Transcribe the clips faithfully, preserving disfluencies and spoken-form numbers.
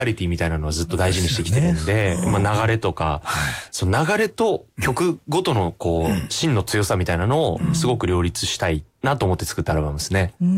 リティみたいなのをずっと大事にしてきてるんで、まあ流れとか、その流れと曲ごとのこう、芯の強さみたいなのをすごく両立したいなと思って作ったアルバムですね。 うん。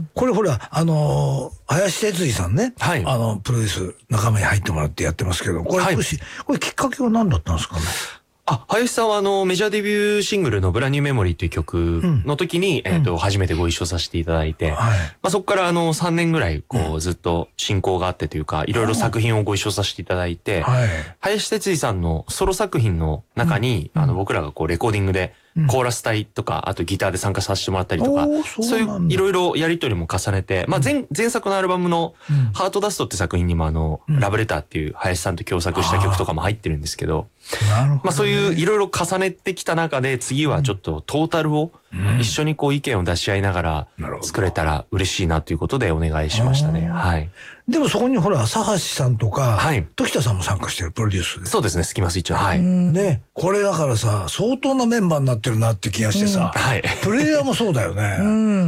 これほら、あのー、林哲司さんね。はい。あの、プロデュース仲間に入ってもらってやってますけど、これ、はい、これきっかけは何だったんですかね。 あ、林さんはあの、メジャーデビューシングルのブランニューメモリーという曲の時に、うん、えっと、初めてご一緒させていただいて、はい、まあそこからあの、さんねんぐらい、こう、ずっと親交があってというか、いろいろ作品をご一緒させていただいて、はい、林哲司さんのソロ作品の中に、うん、あの、僕らがこう、レコーディングで、コーラス隊とか、あとギターで参加させてもらったりとか、そういういろいろやりとりも重ねて、まあ前、前作のアルバムのハートダストって作品にもあの、ラブレターっていう林さんと共作した曲とかも入ってるんですけど、まあそういういろいろ重ねてきた中で次はちょっとトータルを一緒にこう意見を出し合いながら作れたら嬉しいなということでお願いしましたね。はい。 でもそこにほら、佐橋さんとか、はい、時田さんも参加してるプロデュースで。 そうですね、スキマスイッチは。はい。 ね。これだからさ、相当なメンバーになってるなって気がしてさ、はい。プレイヤーもそうだよね。うん。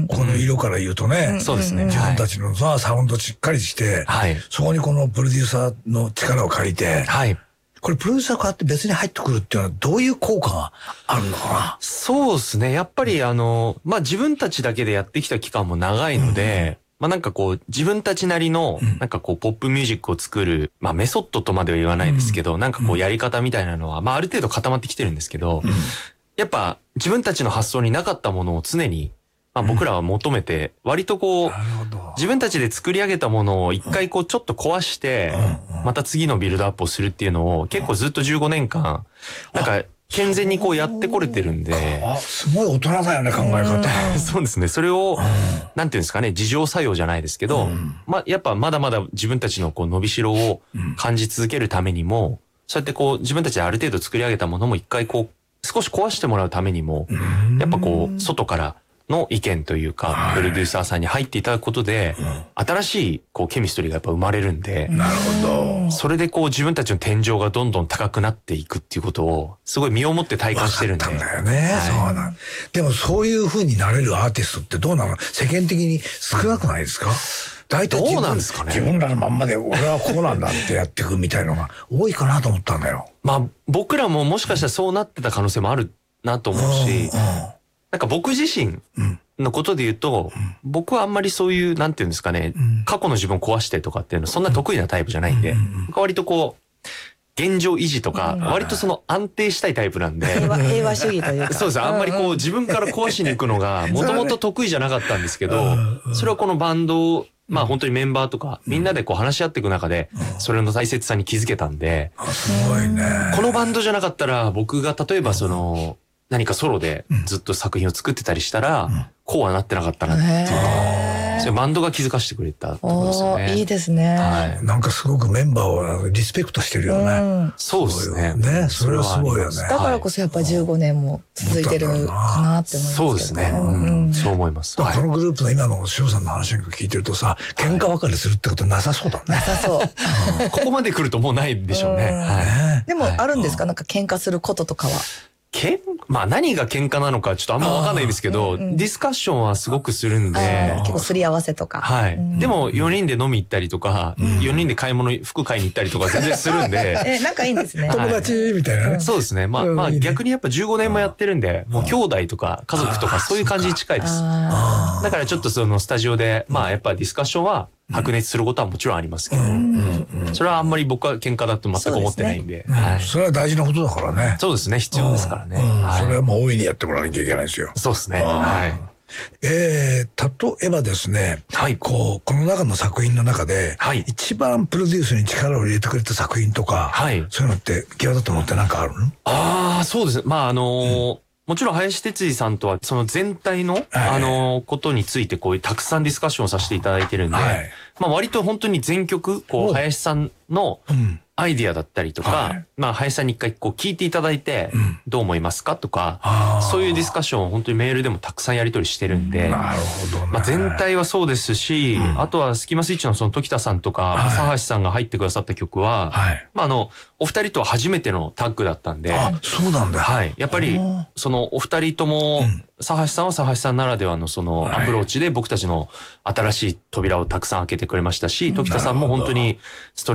この色から言うとね。 そうですね。 自分たちのさ、サウンドしっかりして、はい。そこにこのプロデューサーの力を借りて、はい。これプロデューサー変わって別に入ってくるっていうのはどういう効果があるのかな。 そうですね。やっぱりあの、まあ、自分たちだけでやってきた期間も長いので、うんまあなんかこう自分たちなりのなんかこうポップミュージックを作るまあメソッドとまでは言わないですけどなんかこうやり方みたいなのはまあある程度固まってきてるんですけどやっぱ自分たちの発想になかったものを常にまあ僕らは求めて割とこう自分たちで作り上げたものを一回こうちょっと壊してまた次のビルドアップをするっていうのを結構ずっとじゅうごねんかんなんか健全にこうやってこれてるんで。 あ、すごい大人だよね、考え方。 そうですね。それを、なんていうんですかね、自浄作用じゃないですけど、ま、やっぱまだまだ自分たちのこう伸びしろを感じ続けるためにも、そうやってこう自分たちである程度作り上げたものも一回こう、少し壊してもらうためにも、やっぱこう、外からの意見というか、プロデューサーさんに入っていただくことで、新しいこうケミストリーがやっぱ生まれるんで、 なるほど。 それでこう自分たちの天井がどんどん高くなっていくっていうことを、すごい身をもって体感してるんで。 分かったんだよね。はい、そうなん。でもそういう風になれるアーティストってどうなの？世間的に少なくないですか？大体どうなんですかね。 自分らのまんまで俺はこうなんだってやっていくみたいのが多いかなと思ったんだよ。 まあ僕らももしかしたらそうなってた可能性もあるなと思うし、うんうん、なんか僕自身のことで言うと、うん、僕はあんまりそういう、なんていうんですかね、うん、過去の自分を壊してとかっていうのそんな得意なタイプじゃないんで、うんうんうん、割とこう、現状維持とか、割とその安定したいタイプなんで。 平和、平和主義というか。 そうです。あんまりこう自分から壊しに行くのが、もともと得意じゃなかったんですけど、それはこのバンドを、まあ本当にメンバーとか、みんなでこう話し合っていく中で、それの大切さに気づけたんで、 すごいね。 このバンドじゃなかったら、僕が例えばその、何かソロでずっと作品を作ってたりしたら、こうはなってなかったなっていうのを、それバンドが気づかせてくれたってことですよね。 いいですね。 はい。なんかすごくメンバーをリスペクトしてるよね。うん、 そうですね。 ね、それはすごいよね。 だからこそやっぱじゅうごねんも続いてるかなって思います。 そうですね。うん、そう思います。 このグループの今の塩さんの話なんか聞いてるとさ、喧嘩別れするってことなさそうだね。 なさそう。 ここまで来るともうないでしょうね。はい。 でもあるんですか？なんか喧嘩することとかは。 けん、まあ何が喧嘩なのかちょっとあんまわかんないんですけど、うん、ディスカッションはすごくするんで。 結構すり合わせとか。 はい。うん、でもよにんで飲み行ったりとか、うん、よにんで買い物、服買いに行ったりとか全然するんで。 え、仲いいんですね。 友達みたいなね。 そうですね。まあ、まあ逆にやっぱじゅうごねんもやってるんで、もう兄弟とか家族とかそういう感じに近いです。だからちょっとそのスタジオで、まあやっぱディスカッションは白熱することはもちろんありますけど、それはあんまり僕は喧嘩だと全く思ってないんで。 それは大事なことだからね。 そうですね。必要ですからね。 それはもう大いにやってもらわなきゃいけないですよ。 そうですね。はい。 えー、例えばですね、はい、こう、この中の作品の中で、はい、一番プロデュースに力を入れてくれた作品とか、はい、そういうのって際立ったものって何かあるの？ ああ、そうですね。まあ、あのー、うんもちろん林哲司さんとはその全体の、はい、あのことについてこういうたくさんディスカッションをさせていただいてるんで、はい、まあ割と本当に全曲こう林さんの、うん、 アイディアだったりとか、はい、まあ、林さんに一回こう聞いていただいて、うん、どう思いますかとか、そういうディスカッションを本当にメールでもたくさんやり取りしてるんで、 なるほどね。 まあ、全体はそうですし、うん、あとはスキマスイッチのその時田さんとか、朝橋さんが入ってくださった曲は、はい、まあ、あの、お二人とは初めてのタッグだったんで、 あ、そうなんだ。 はい。やっぱり、そのお二人とも、佐橋さんは佐橋さんならではのそのアプローチで僕たちの新しい扉をたくさん開けてくれましたし、時田さんも本当にストレ